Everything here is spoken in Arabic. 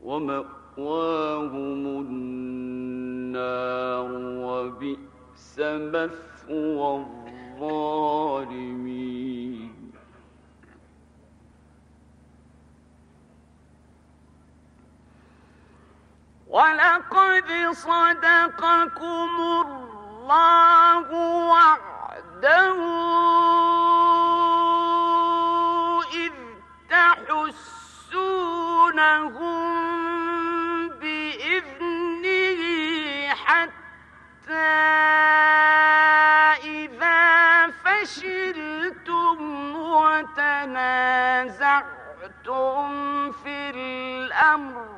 ومأواهم النار وبئس مثوى الظالمين. ولقد صدقكم الله وعده إذ تحسونهم بإذنه حتى إذا فشلتم وتنازعتم في الأمر